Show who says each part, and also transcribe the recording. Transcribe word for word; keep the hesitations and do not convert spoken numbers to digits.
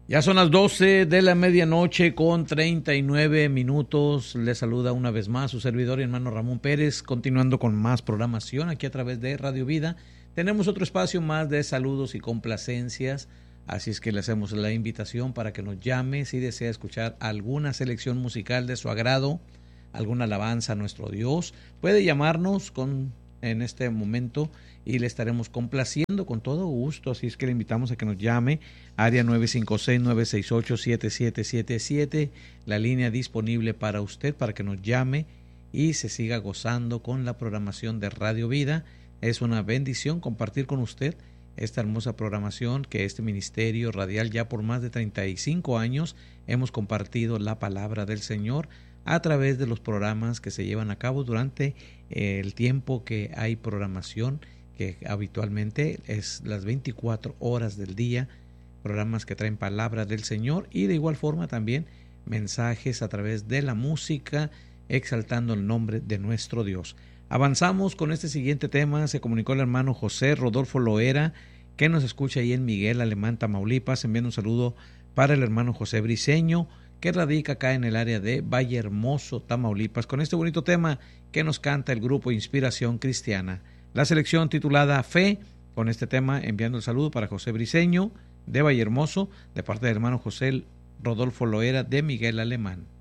Speaker 1: Ya son las doce de la medianoche con treinta y nueve minutos. Les saluda una vez más su servidor y hermano Ramón Pérez, continuando con más programación aquí a través de Radio Vida. Tenemos otro espacio más de saludos y complacencias, así es que le hacemos la invitación para que nos llame si desea escuchar alguna selección musical de su agrado, alguna alabanza a nuestro Dios. Puede llamarnos con en este momento y le estaremos complaciendo con todo gusto, así es que le invitamos a que nos llame, área nueve cinco seis, nueve seis ocho, siete siete siete siete, la línea disponible para usted para que nos llame y se siga gozando con la programación de Radio Vida. Es una bendición compartir con usted esta hermosa programación que este ministerio radial ya por más de treinta y cinco años hemos compartido la palabra del Señor a través de los programas que se llevan a cabo durante el tiempo que hay programación, que habitualmente es las veinticuatro horas del día, programas que traen palabra del Señor y de igual forma también mensajes a través de la música, exaltando el nombre de nuestro Dios. Avanzamos con este siguiente tema. Se comunicó el hermano José Rodolfo Loera, que nos escucha ahí en Miguel Alemán, Tamaulipas, enviando un saludo para el hermano José Briceño, que radica acá en el área de Valle Hermoso, Tamaulipas, con este bonito tema que nos canta el grupo Inspiración Cristiana. La selección titulada Fe, con este tema enviando el saludo para José Briceño de Valle Hermoso, de parte del hermano José Rodolfo Loera de Miguel Alemán.